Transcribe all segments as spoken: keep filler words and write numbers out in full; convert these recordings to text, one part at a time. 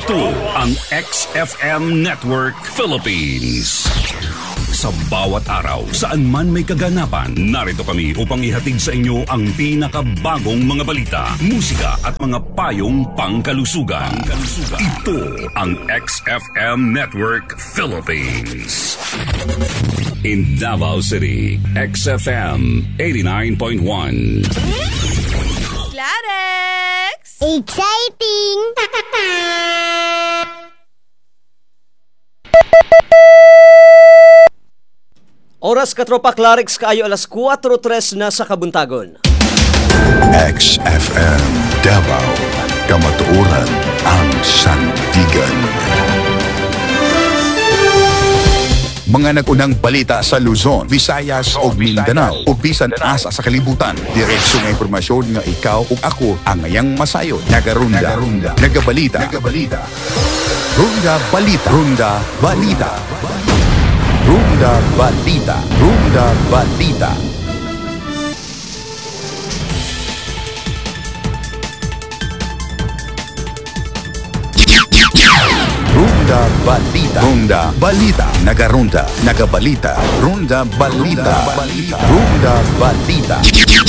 Ito ang X F M Network Philippines. Sa bawat araw, saan man may kaganapan, narito kami upang ihatid sa inyo ang pinakabagong mga balita, musika at mga payong pangkalusugan. Ito ang X F M Network Philippines. In Davao City, X F M eighty-nine point one. Clarex! Exciting! Oras katropa Clarex kaayo alas kwatro tres na sa Kabuntagon. X F M Davao, kamatuoran ang sandigan. Mga nagunang balita sa Luzon, Visayas o Mindanao o bisan asa sa kalibutan. Diretso nga impormasyon nga ikaw o ako ang ngayang masayo. Nagarunda, Nagarunda. Nagabalita, Nagabalita. Runda Balita, Runda Balita. Runda Balita, Runda Balita. Runda Balita. Runda Balita. Nagarunda. Nagabalita. Runda Balita. Runda Balita.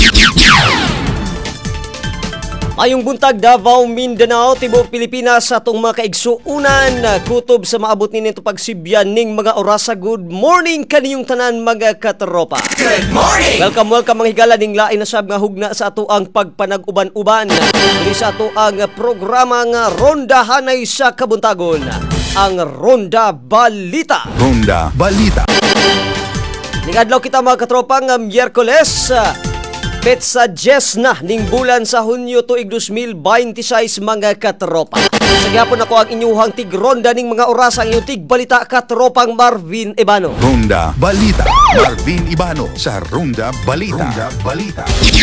Ayong buntag Davao, Mindanao, Tibok Pilipinas sa atong mga kaigsuunan, kutob sa maabot ninyo pagsibyan ning mga orasa. Good morning kaniyong tanan mga katropa. Good morning! Welcome, welcome mga higala ning lain na sab nga hugna sa ato ang pagpanag-uban-uban. Diri sa ato ang programa nga Ronda Hanay sa Kabuntagon, ang Ronda Balita. Ronda Balita. Ningadlaw kita mga katropa nga Miyerkules, petsa Jes na ning bulan sa Hunyo tuig two thousand twenty-six mga katropa. Sa gyapon ako ang inyuhang tigronda ning mga oras ang inyong tigbalita katropang Marvin Ibano. Ronda Balita. Marvin Ibano sa Ronda Balita. Ronda Balita.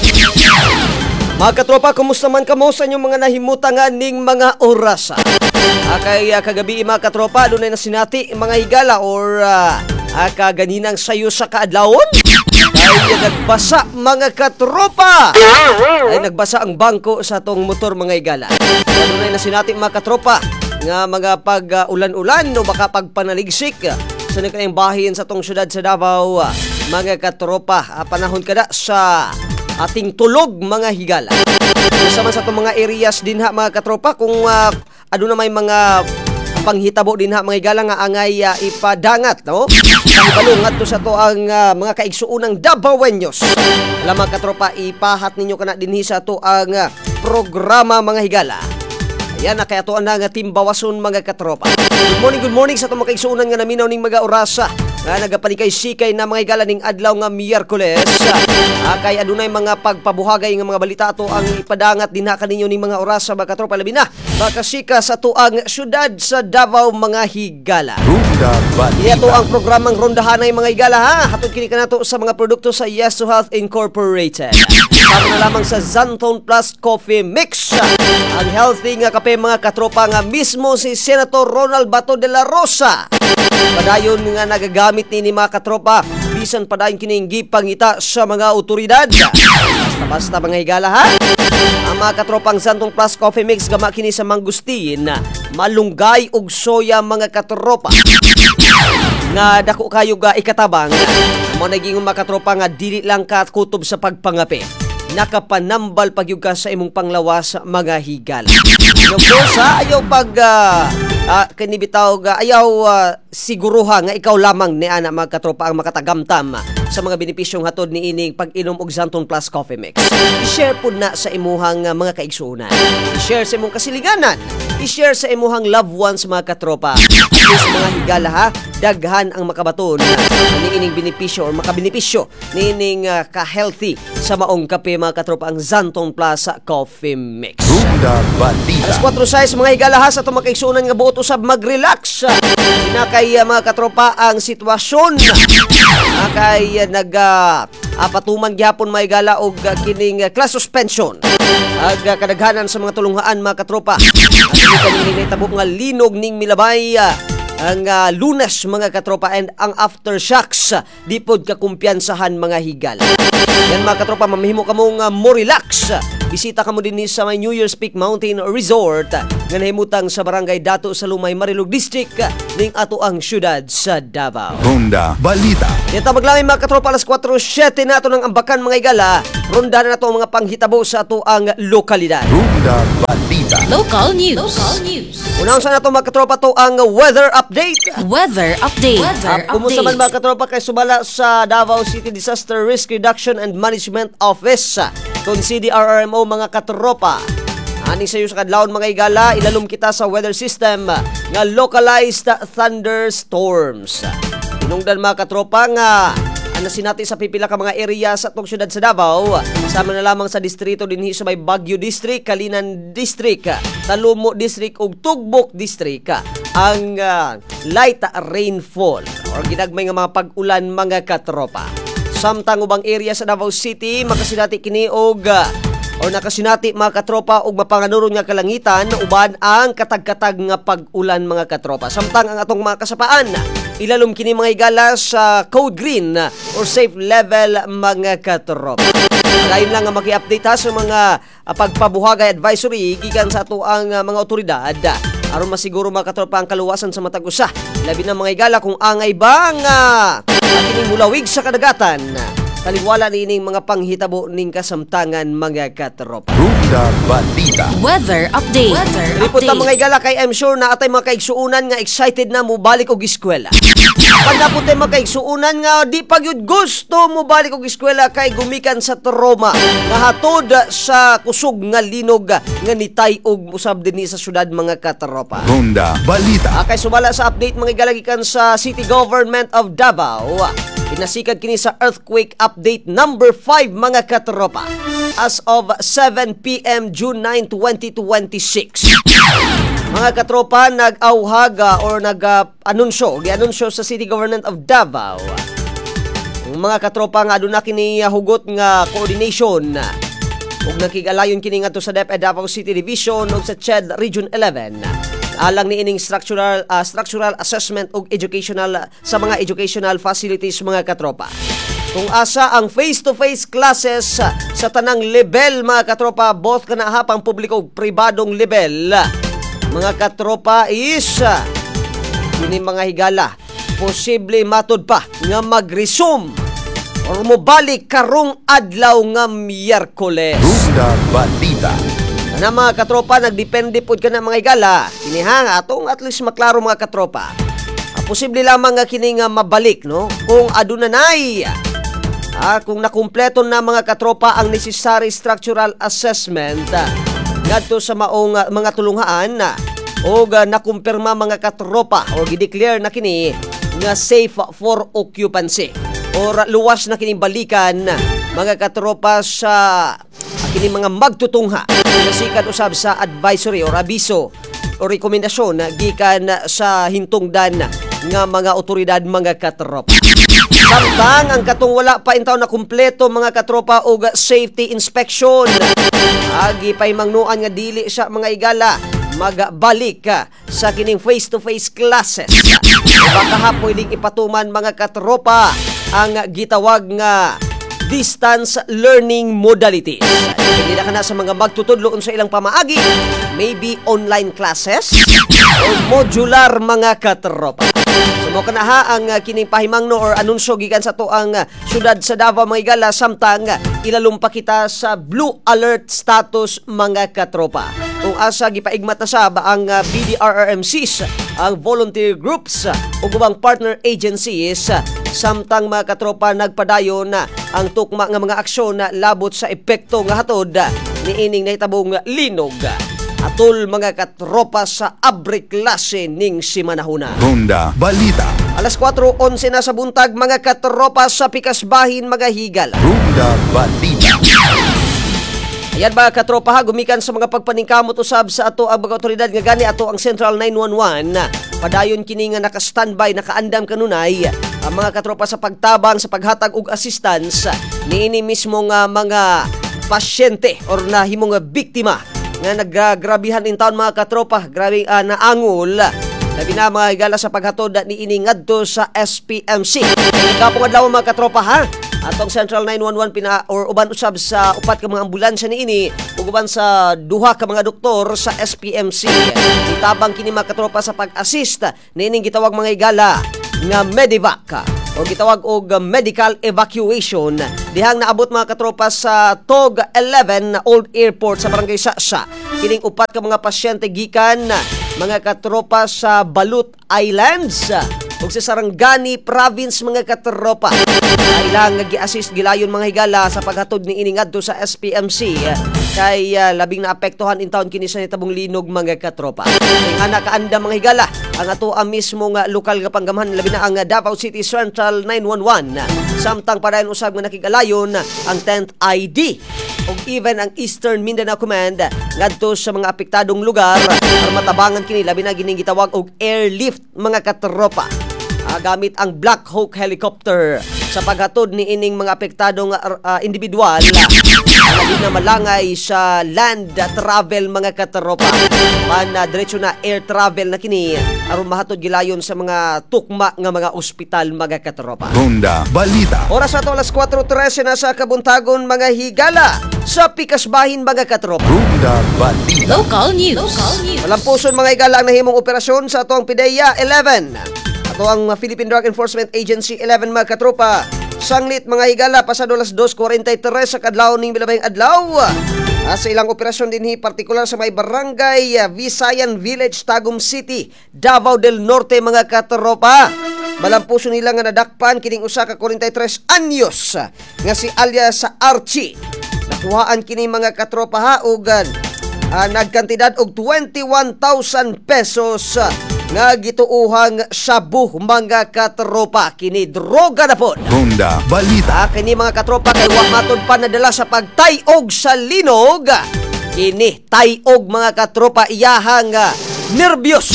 Mga katropa, kumusta man kamo sa inyong mga nahimutangan ning mga oras? Akay uh, kagabi mga katropa, doon na sinati mga higala or uh, uh, kaganinang sayo sa kaadlawon? Ay nagbasa mga katropa. Ay nagbasa ang bangko sa tong motor mga higala. Doon na sinati mga katropa nga mga pag uh, ulan-ulan o baka pagpanaligsik sa nagkayang bahin sa tong syudad sa Davao. Uh, mga katropa, uh, panahon kada sa ating tulog mga higala. Sama sa itong mga areas din ha mga katropa, kung uh, ano na may mga panghitabo din ha mga higala nga angay uh, ipadangat, no? Pagbalungat to sa to ang uh, mga kaigsuunang Davaoeños. Alam mga katropa, ipahat ninyo kana dinhi sa to ang uh, programa mga higala. Ayan na kaya to ang nga timbawason mga katropa. Good morning, good morning sa itong mga kaigsuunan nga naminaw ning mga orasa nga nagapalikay-sikay na mga higala ning adlaw nga Miyerkules. Ah, kay adunay mga pagpabuhagay nga mga balita ato ang ipadangat dinha kaninyo ning mga orasa mga katropa, labi na makasika sa tuang syudad sa Davao mga higala. Ronda Balita. Ito ang programang Rondahan ay mga higala ha. Hatod kini kanato sa mga produkto sa Yes to Health Incorporated. Para na lamang sa Xantone Plus Coffee Mix. Ang healthy nga kape mga katropa nga mismo si Senator Ronald Bato de la Rosa. Padayon nga nagagamit ni mga katropa, bisan padayon kining gipangita sa mga otoridad. Basta-basta mga higala ha. Ang mga katropang Xantone Plus Coffee Mix gama kini sa mangustin, malunggay ug soya mga katropa. Nga dako kayo ga ikatabang, mo naging mga katropa nga dili lang ka kutob sa pagpangape. Nakapanambal pagyug ka sa imong panglawas mga higala. Of course ha, ayaw pag uh, uh, kanibitaw ga, ayaw uh, siguruha nga ikaw lamang ni ana mga katropa ang makatagamtam sa mga benepisyong hatod ni ining pag-inom og Xantone Plus Coffee Mix. I-share pud na sa imuhang uh, mga kaigsuunan. I-share sa imong kasilinganan. I-share sa imuhang loved ones mga katropa. At least mga higala ha, daghan ang makabaton ni ining benepisyo or makabenepisyo ni ining uh, ka-healthy sa maong kape mga katropa ang Xantone Plus Coffee Mix. Ronda Balita. Alas kwatro size mga higala ha, sa itong mga kaigsuunan nga buot usab mag-relax. Pinakay uh, mga katropa ang sitwasyon. Pinakay uh, nag uh, apatuman gyapon mga higala og uh, kining uh, class suspension. Ag uh, kadaghanan sa mga tulunghaan mga katropa. At hindi kanini naitabo nga linog ning milabay uh, ang uh, Lunes mga katropa, and ang aftershocks di pod kakumpiyansahan mga higala. Yan mga katropa, mamahimo ka mong uh, mo relax. Bisita ka mo din sa may New Year's Peak Mountain Resort nga nahimutang sa barangay Dato sa Lumay, Marilog District ning ato ang syudad sa Davao. Ronda Balita. Dito maglamay mga katropa, alas four seven na ato ng ambakan mga igala. Ronda na nato ang mga panghitabo sa ato ang lokalidad. Ronda Balita. Local news. Local news. Unang sa nato mga katropa to ang weather update. Weather update. Weather Ah, kumusta man mga katropa kay sumala sa Davao City Disaster Risk Reduction and Management Office kung C D R R M O mga katropa. Ani sa iyo sa kadlawon mga igala, ilalom kita sa weather system nga localized thunderstorms. Tinungdan mga katropa nga ano sinati sa pipila ka mga area sa atong syudad sa Davao, sama na lamang sa distrito dinhi sa may Baguio District, Kalinan District, Talumo District ug Tugbok District ang uh, light rainfall or ginagmay nga mga pag-ulan mga katropa. Samtang ubang area sa Davao City makasinati kini og uh, or nakasinati mga katropa og mapanganuron nga kalangitan uban ang katag-katag nga pag-ulan mga katropa. Samtang ang atong mga kasapaan ilalom kini mga igala sa code green or safe level mga katropa. Lain lang nga maki-update ha sa mga uh, pagpabuhagay advisory gikan sa ato ang uh, mga otoridad aron masiguro mga katropa ang kaluwasan sa matag usa. Labi na mga igala kung angay ba nga uh, kining mulawig sa kadagatan. Taliwala ni ining mga panghitabo ning kasamtangan mga katropa. Ronda Balita. Weather update. Weather Report update. ang mga igala kay I'm sure na atay mga kaigsuunan nga excited na mo balik og eskwela. Pagka po tayo mga kaigsuunan nga di pa gyud gusto mo balik og eskwela kay gumikan sa trauma nga hatod sa kusog nga linog nga nitay og usab dinhi sa syudad mga katropa. Ronda Balita. Ah, kay sumala sa update mga igala gikan sa City Government of Davao. Pinasikad kini sa earthquake update number five mga katropa as of seven p m June ninth, twenty twenty-six. Mga katropa nag-auhaga or nag-anunsyo, gi-anunsyo sa City Government of Davao. Mga katropa nga aduna kini hugot nga coordination ug nakigalayon kini ngadto sa DepEd Davao City Division ug sa C H E D Region eleven. Alang ni ining structural uh, structural assessment ug educational sa mga educational facilities mga katropa. Kung asa ang face-to-face classes sa tanang level mga katropa, both kana pang publiko ug pribadong level. Mga katropa is kini mga higala posible matud pa nga mag-resume or mobalik karong adlaw nga Miyerkules. Ronda Balita. Na mga katropa, nagdepende po ka na mga igala. Kini ha, atong at least maklaro mga katropa. Ah, posible lamang nga kini nga mabalik, no? Kung adunanay, ah, kung nakumpleto na mga katropa ang necessary structural assessment, ah, ngadto sa maong uh, mga tulunghaan na o uh, nakumpirma mga katropa o gideclare na kini nga safe for occupancy or luwas na kini balikan mga katropa sa kini mga magtutungha nasikat usab sa advisory or abiso o rekomendasyon gikan sa hintungdan nga mga otoridad mga katropa. Samtang ang katong wala pa intaw na kumpleto mga katropa og safety inspection agi pay mangnuan nga dili sa mga igala magbalik sa kining face-to-face classes. Baka ha pwedeng ipatuman mga katropa ang gitawag nga distance learning modalities. Hindi na ka na sa mga magtutudloon sa ilang pamaagi, maybe online classes o modular mga katropa. So mo kana ha ang uh, kining pahimangno or anunsyo gikan sa to ang uh, syudad sa Davao mga igala samtang uh, ilalum pa kita sa blue alert status mga katropa. Kung asa gipaigmat na sa ang uh, B D R R M Cs, ang volunteer groups uh, ug ubang partner agencies uh, samtang mga katropa nagpadayon na uh, ang tukma nga mga aksyon na labot sa epekto nga hatod uh, niining nahitabong linog. Atol mga katropa sa abre klase ning simanahuna. Ronda Balita. Alas four eleven na sa buntag mga katropa sa Pikasbahin mga higala. Ronda Balita. Ayan mga katropa ha, gumikan sa mga pagpaningkamot usab sa ato ang mga otoridad nga gani ato ang Central nine one one. Padayon kini nga naka-standby, nakaandam kanunay ang mga katropa sa pagtabang sa paghatag og assistance niini mismo nga mga pasyente or nahimong nga biktima nga naggrabihan in town mga katropa, grabe uh, naangol. Labi na mga higala sa paghatod ni ini ngadto sa S P M C. Kapong adlaw mga katropa ha, Atong Central nine one one pina or uban usab sa upat ka mga ambulansya niini ug uban sa duha ka mga doktor sa S P M C. Itabang kini mga katropa sa pag-assist niining gitawag mga higala nga Medivac o gitawag og medical evacuation dihang naabot mga katropa sa T O G eleven Old Airport sa Barangay Sasa. Kining upat ka mga pasyente gikan mga katropa sa Balut Islands ug sa Sarangani Province mga katropa. Ilang gi-assist gilayon mga higala sa paghatod ni ining adto sa S P M C kay uh, labing naapektuhan in town kini sa nitabong linog mga katropa. Nga nakaanda mga higala ang ato ang mismo nga lokal nga panggamhan labi na ang Davao City Central nine one one samtang padayon usab nga nakigalayon ang tenth I D ug even ang Eastern Mindanao Command ngadto sa mga apektadong lugar para matabangan kini labi na gining gitawag og airlift mga katropa. Uh, gamit ang Black Hawk helicopter sa paghatod ni ining mga apektadong uh, individual labi na malangay sa land travel mga katropa. Man uh, diretso na air travel na kini aron mahatod gilayon sa mga tukma nga mga ospital mga katropa. Ronda Balita. Oras na to alas four thirteen na sa kabuntagon mga higala sa Pikasbahin mga katropa. Ronda Balita. Local news. Local news. Malampuson mga higala ang nahimong operasyon sa atong PIDEA eleven. Ato ang Philippine Drug Enforcement Agency eleven mga katropa. Sanglit mga higala pasado alas two forty-three sa kadlaw ning milabayng adlaw. Sa ilang operasyon dinhi partikular sa may barangay Visayan Village, Tagum City, Davao del Norte mga katropa. Malampuson nila nga nadakpan kining usa ka forty-three anyos nga si alias Archie. Nakuhaan kini mga katropa ha og uh, nagkantidad og twenty-one thousand pesos nga gituuhang shabu mga katropa. Kini droga na po. Ronda Balita. Ah, kini mga katropa kay wa matod pa nadala sa pagtayog sa linog. Kini tayog mga katropa iyahang uh, nervyos.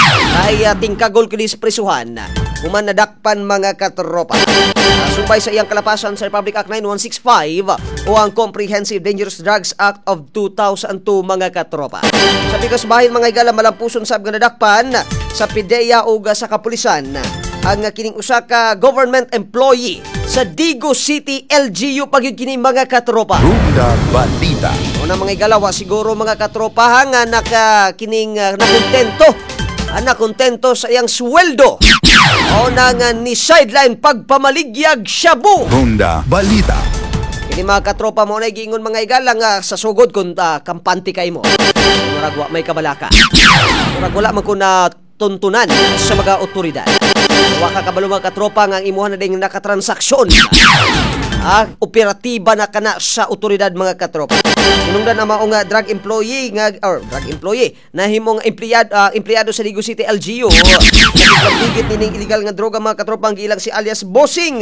Ay uh, tingkagol kini sa prisuhan. Human nadakpan mga katropa. Uh, subay sa iyang kalapasan sa Republic Act nine one six five o ang Comprehensive Dangerous Drugs Act of two thousand two mga katropa. Sa Pikasbahin mga higala malampuson sab nga nadakpan sa PIDEA o sa kapulisan ang kining usa ka government employee sa Digo City L G U pagyud kini mga katropa. Ronda Balita. Una mga igalawa siguro mga katropa nga naka kining uh, nakontento ang nakontento sa iyang sweldo o nang uh, ni sideline pagpamaligyag shabu. Ronda Balita. Kini mga katropa mo na giingon mga igala nga sa sugod kun uh, kampante kay mo. Murag wa may kabalaka. Murag wala man kun na tuntunan sa mga otoridad. Wa ka kabalo mga katropa nga ang imuhan na ding nakatransaksyon. Ah, operatiba na kana sa otoridad mga katropa. Inungdan ang maong drug employee nga or drug employee na himong empleyado uh, empleyado sa Digo City L G U. Nagigit nining illegal nga droga mga katropa ang giilang si alias Bossing.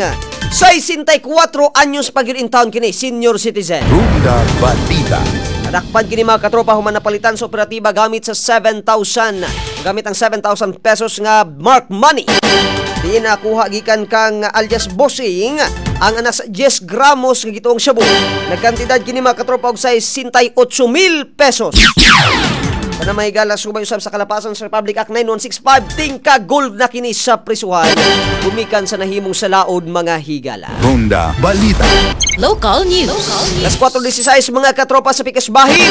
sixty-four anyos pag in town kini, senior citizen. Ronda Balita. Nadakpan kini mga katropa human napalitan sa operatiba gamit sa seven thousand. Gamit ang seven thousand pesos nga mark money. Di nakuha gikan kang alias Bossing ang anas ten gramos nga gituong shabu. Nagkantidad kini mga katropa og sixty-eight mil pesos. Panamahigala sumay usab sa kalapasan sa Republic Act nine one six five tingka gold na kini sa prisuhan. Gumikan sa nahimong salaod mga higala. Ronda Balita. Local news. Local news. Las four sixteen mga katropa sa Pikasbahin.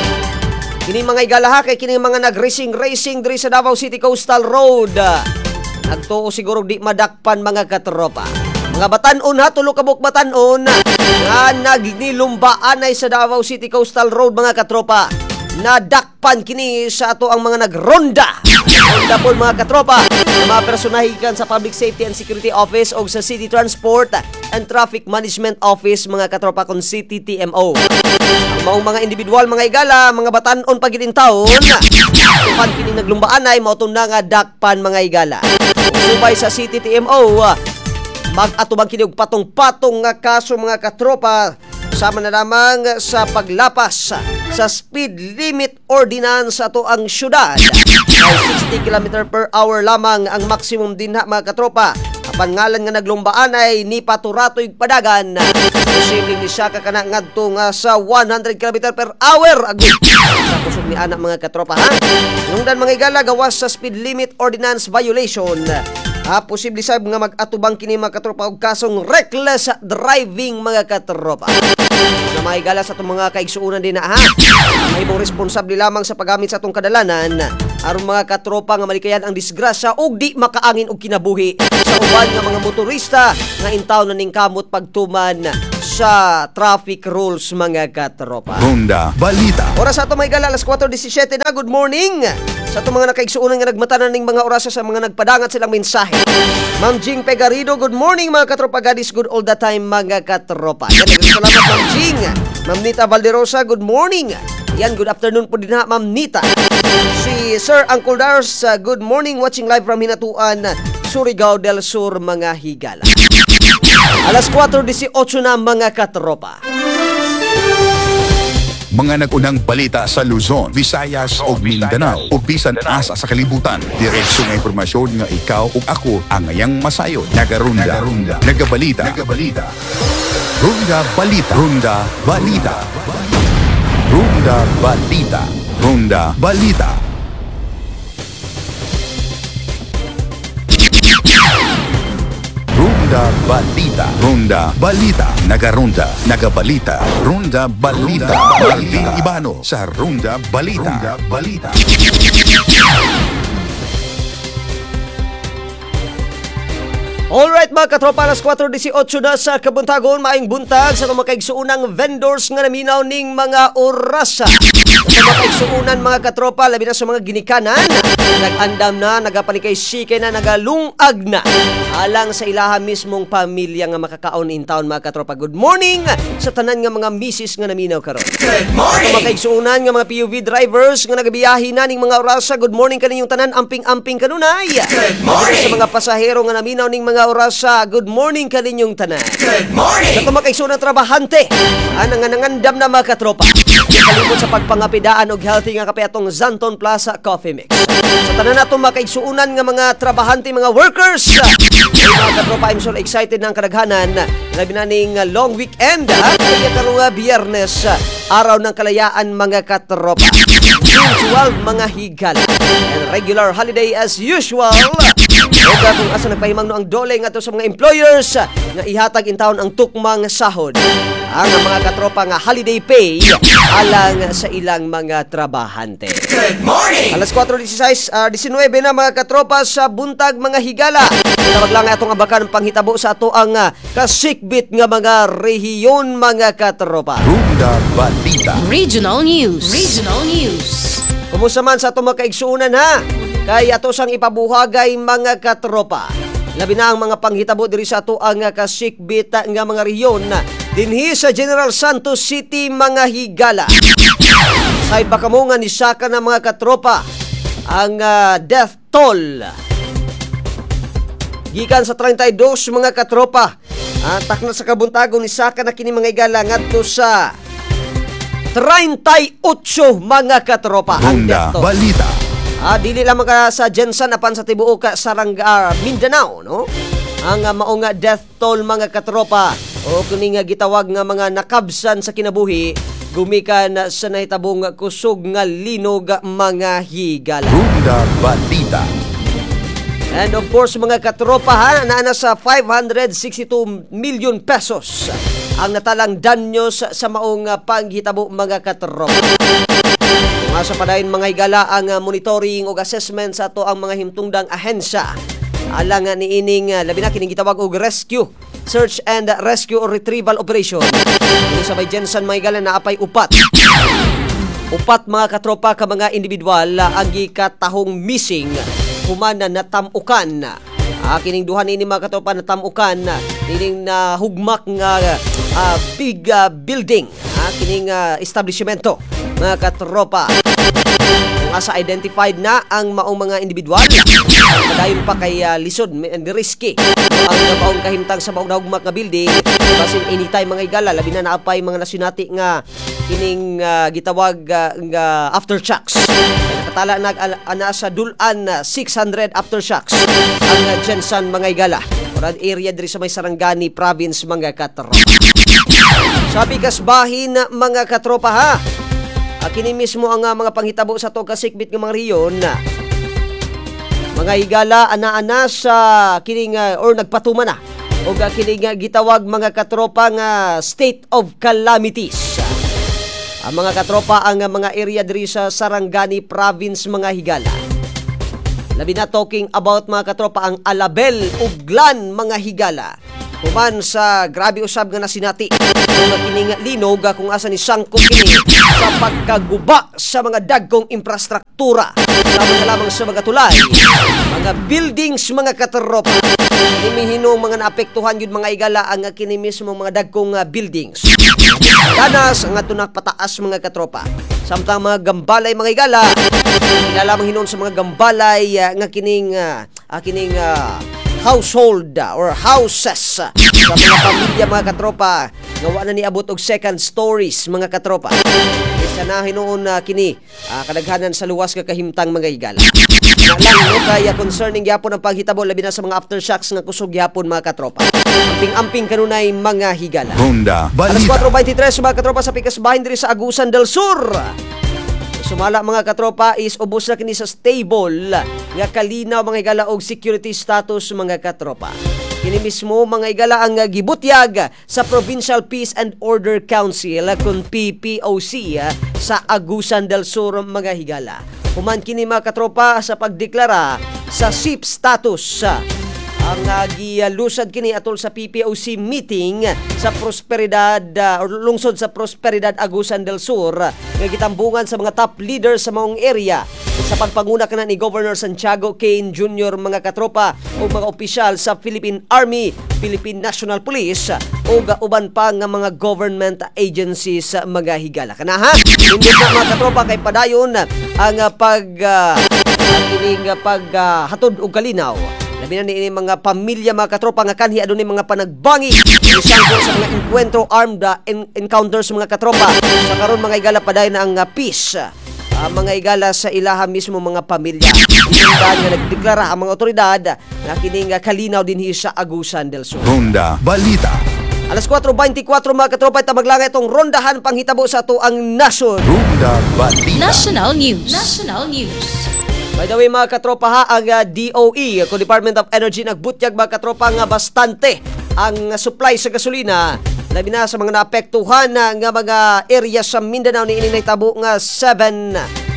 Kini mga igala ha kay kini mga nag-racing racing diri sa Davao City Coastal Road. Nagtuo siguro di madakpan mga katropa. Mga batanon ha, tulo ka buk batanon nga nagnilumbaan ay sa Davao City Coastal Road mga katropa. Nadakpan kini sa ato ang mga nagronda. Ronda po mga katropa na mga personahikan sa Public Safety and Security Office o sa City Transport and Traffic Management Office mga katropa kon City T M O. Ang maong mga individual mga igala, mga batanon pagidin taon, tupan kini naglumbaan ay mautong na nga dakpan mga igala. Subay sa City T M O, mag-atubang kini og patong-patong nga kaso mga katropa sama na lamang sa paglapas sa speed limit ordinance ato ang syudad. Ay sixty kilometers per hour lamang ang maximum dinha mga katropa. Apan ngalan nga naglumbaan ay ni paturatoy padagan. Posible ni siya kakana ngadto nga sa one hundred kilometers per hour agud. Sa kusog ni anak mga katropa ha. Nungdan mga igala gawas sa speed limit ordinance violation. Ah, posible sab nga mag-atubang kini mga katropa og kasong reckless driving mga katropa. Na mahigala sa itong mga kaigsuunan din na ha. Mahimong responsable lamang sa paggamit sa itong kadalanan aron mga katropa nga malikayan ang disgrasya ug di makaangin og kinabuhi sa uban nga mga motorista nga intaw na ning kamot pagtuman sa traffic rules mga katropa. Ronda Balita. Oras sa ito may gala, alas kwatro disesyete na. Good morning sa itong mga nakaigsuunan nga nagmatanan ng mga oras sa mga nagpadangat silang mensahe. Ma'am Jing Pegarido, good morning mga katropa. God is good all the time mga katropa. Yan, salamat Ma'am Jing. Ma'am Nita Valderosa, good morning. Yan, good afternoon po din ha Ma'am Nita. Si Sir Uncle Dars, uh, good morning, watching live from Hinatuan, Surigao del Sur mga higala. Alas kwatro disyotso na mga katropa. Mga nagunang balita sa Luzon, Visayas ug Mindanao ug bisan asa sa kalibutan. Diretso nga impormasyon nga ikaw ug ako ang ngayang masayo. Nagarunda, Nagarunda. Nagabalita, Nagabalita. Runda Balita, Runda Balita. Runda Balita, Runda Balita. Runda Balita, Runda Balita, Nagarunda, Nagabalita, Runda Balita, Marvin Ibano sa Runda Balita, Runda Balita. Alright mga katropa, alas kwatro disyotso na sa kabuntagon, maayong buntag sa mga kaigsuunang vendors nga naminaw ning mga orasa. Sa mga kaigsuunan mga katropa, labi na sa mga ginikanan, nag-andam na, nagapanikay sikay na, nagalungag na, alang sa ilaha mismong pamilya nga makakaon in town mga katropa. Good morning sa tanan nga mga misis nga naminaw karon. Good morning! Sa mga kaigsuunan nga mga P U V drivers nga nagabiyahi na ning mga orasa, good morning kaninyong tanan, amping-amping kanunay. Good morning! Sa mga pasahero nga naminaw ning mga orasa, good morning kaninyong tanan. Good morning! Sa mga kaigsuunan trabahante, anang nangandam na mga katropa. Kalimot sa pagpangapidaan og healthy nga kape atong Zanton Plaza Coffee Mix. Sa tanan nato mga kaigsuunan nga mga trabahante, mga workers, mga katropa, I'm so excited na ang kadaghanan. Labi na ning long weekend, ha? Kaya karong Biyernes, araw ng kalayaan mga katropa. Usual mga higal. And regular holiday as usual. Oga kung asa nagpahimang no ang dole nga to sa mga employers nga ihatag in taon ang tukmang sahod. Ang mga katropa nga holiday pay alang sa ilang mga trabahante. Good morning! Alas kwatro disynuebe na mga katropa sa buntag mga higala. Tawag lang atong abakan panghitabo sa ato ang uh, kasikbit nga mga rehiyon mga katropa. Runda Balita. Regional News. Regional News. Kumusta man sa ato mga kaigsuunan ha? Kay ato sang ipabuhagay mga katropa. Labi na ang mga panghitabo diri sa ato ang uh, kasikbit nga mga rehiyon dinhi sa General Santos City mga higala. Sa ipakamungan ni saka na mga katropa ang uh, death toll gikan sa thirty-two mga katropa. Uh, takna sa kabuntagon ni saka na kini mga higala ngadto sa thirty-eight mga katropa ang death Runda toll. Balita. Ah, dili lamang ka sa Jensen apan sa tibuok ka Saranga, Mindanao, no? Ang uh, mao nga death toll mga katropa o kuni nga gitawag nga mga nakabsan sa kinabuhi gumikan sa nahitabong kusog nga linog mga higala. Runda Balita. And of course mga katropa ha, naana sa five hundred sixty-two million pesos ang natalang danyos sa maong uh, panghitabo mga katropa. Kung asa pa dayon mga higala ang uh, monitoring o assessment sa ato ang mga himtungdang ahensya alang uh, niining uh, labi na kining gitawag og rescue, search and rescue or retrieval operation. Kini sa may Jensen mga higala na apay upat. Upat mga katropa ka mga individual uh, ang gikatahong missing human na natamukan. Uh, kining duha nini mga katropa natamukan kining na uh, hugmak nga uh, big uh, building, uh, kining uh, establishmento mga katropa. Kung asa identified na ang maong mga individual, padayon pa kay uh, lisod and risky ang maong kahimtang sa maong nahugmak nga building basin anytime mga higala labi na naapay mga nasyonati nga kining uh, gitawag uh, nga aftershocks. Nakatala nag ana sa dulan uh, six hundred aftershocks ang uh, Jensen mga higala. Orad area diri sa may Sarangani province mga katropa. Sabi kasbahin mga katropa ha. Kini mismo ang uh, mga panghitabo sa to kasikbit ng mga riyon. Mga higala ana-ana sa kining uh, or nagpatuma na o kining uh, gitawag mga katropa nga state of calamities. Ang mga katropa ang uh, mga area diri sa Sarangani province mga higala. Labi na talking about mga katropa ang Alabel Uglan mga higala. Human sa grabe usab nga nasinati mga kining linog kung asa ni sangkot kini sa pagkaguba sa mga dagkong infrastruktura lamang na lamang sa mga tulay, mga buildings mga katropa. Hinihinong mga naapektuhan yun mga higala ang kini mismo mga dagkong uh, buildings. Danas ang ato pataas mga katropa. Samtang mga gambalay mga higala, ilalamang hinon sa mga gambalay uh, nga kining uh, uh, kining uh, household uh, or houses uh, sa mga pamilya mga katropa nga wala na niabot og second stories mga katropa. Isa na hinuon uh, kini uh, kadaghanan sa luwas nga kahimtang mga higala. Na lang no kaya concerning gyapon ang paghitabo labi na sa mga aftershocks nga kusog gyapon mga katropa. Amping-amping kanunay mga higala. Ronda Alas Balita. four twenty-three mga katropa sa Pikasbahin diri sa Agusan del Sur. Sumala mga katropa is ubos na kini sa stable nga kalinaw mga higala og security status mga katropa. Kini mismo mga higala ang gibutyag sa Provincial Peace and Order Council kung P P O C sa Agusan del Sur mga higala. Human kini mga katropa sa pagdeklara sa S I P status ang uh, gilusad kini atol sa P P O C meeting sa Prosperidad uh, or lungsod sa Prosperidad Agusan del Sur nga gitambungan sa mga top leaders sa maong area sa pagpanguna kana ni Governor Santiago Kane Junior mga katropa o mga opisyal sa Philippine Army, Philippine National Police o uban pa nga mga government agencies mga higala. Kana ha? Hindi na mga katropa kay padayon ang uh, pag uh, kining uh, pag uh, hatod og kalinaw. Labi na ni mga pamilya mga katropa nga kanhi adunay mga panagbangi isang sa mga encuentro armed uh, en- encounters mga katropa sa karon mga higala padayon ang uh, peace. Uh, mga higala sa ilaha mismo mga pamilya. Hinundan nga nagdeklara ang mga otoridad na kining uh, kalinaw dinhi sa Agusan del Sur. Ronda Balita. Alas four twenty-four mga katropa tamaglang itong rondahan panghitabo sa ato ang nasyon. Ronda Balita. National News. National News. By the way mga katropa ha, ang uh, D O E, ang Department of Energy nagbutyag mga katropa nga bastante ang uh, supply sa gasolina. Labi na sa mga naapektuhan uh, nga mga area sa Mindanao ni ini nahitabo nga seven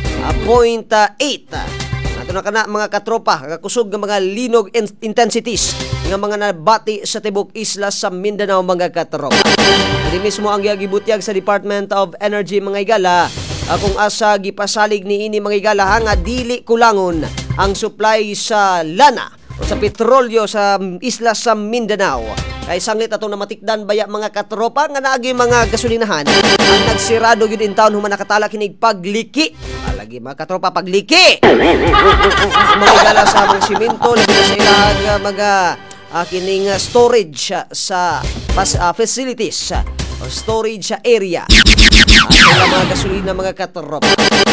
point eight. Ato na kana mga katropa, kakusog nga mga linog in- intensities nga mga nabati sa tibok isla sa Mindanao mga katropa. Hindi mismo ang gibutyag sa Department of Energy mga higala. Akong asa gipasalig ni ini mga higala nga dili kulangon ang supply sa lana o sa petrolyo sa isla sa Mindanao. Kay sanglit atong namatikdan baya mga katropa nga naagi mga gasolinahan ang nagsirado gyud in town human nakatala kinig pagliki. Lagi mga katropa pagliki. Mga higala sa mga simento labi na sa ilang uh, mga uh, kining uh, storage uh, sa pas, uh, facilities uh, o storage sa area. Sa ilang mga gasolina mga katropa.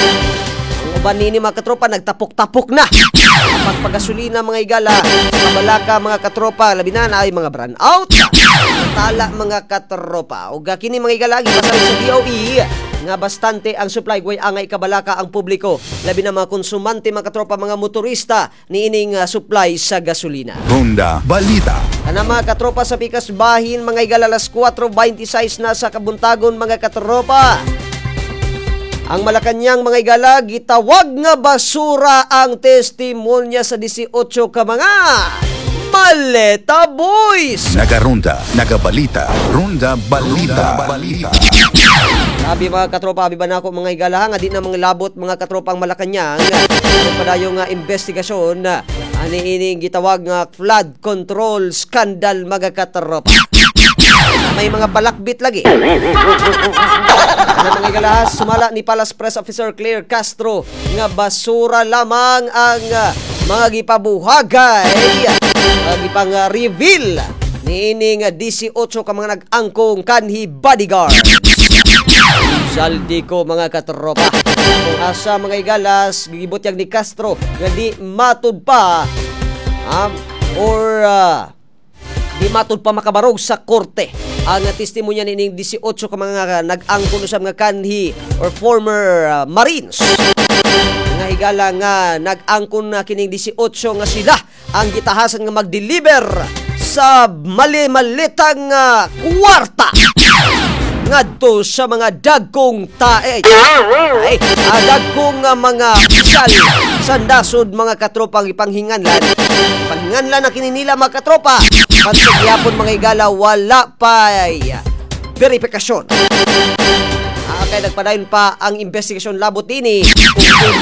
Ang uban nini mga katropa nagtapok-tapok na. Kapag pagasolina mga higala sa Kabalaka mga katropa labi na na ay mga brand out. Tala mga katropa. O kini mga higala gipasalig sa D O E nga bastante ang supply way angay kabalaka ang publiko labi na mga konsumante mga katropa mga motorista ni ining uh, supply sa gasolina. Ronda Balita. Kana mga katropa sa Pikasbahin mga higala alas four twenty-six na sa Kabuntagon mga katropa. Ang Malacañang mga higala gitawag nga basura ang testimonya sa eighteen ka mga Maleta Boys. Nagarunda, nagabalita, Ronda Balita. Balita. Sabi mga katropa, abi ba na ako mga higala nga di na mga labot mga katropang Malacañang. Padayo nga investigasyon ani ining gitawag nga flood control scandal mga katropa. May mga balakbit lagi. Ano mga higala, sumala ni Palace Press Officer Claire Castro nga basura lamang ang uh, mga gipabuhagay uh, gipang uh, reveal ni ining uh, eighteen ka mga nag-angkong kanhi bodyguard. Saldi ko mga katropa. Kung asa mga higalas gibutyag ni Castro nga di matud pa um, or uh, di matud pa makabarog sa korte ang uh, testimonya ni ining eighteen ka mga uh, nag-angkon sa mga kanhi or former uh, Marines. Mga higala nga nag-angkon na kining eighteen nga sila ang gitahasan nga mag-deliver sa mali-malitang uh, kwarta ngadto sa mga dagkong tae ay uh, dagkong uh, mga opisyal sa nasod mga katropang ipanghinganlan ipanghinganlan na kininila mga katropa pansog yapon mga higala wala pa ay verifikasyon. Ah, kaya nagpadayon pa ang investigasyon labot ini kung